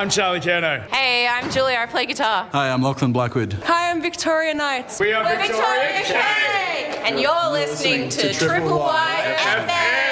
I'm Charlie Kerno. Hey, I'm Julia. I play guitar. Hi, I'm Lachlan Blackwood. Hi, I'm Victoria Knights. We are We're Victoria K. And you're listening to Triple Y FM.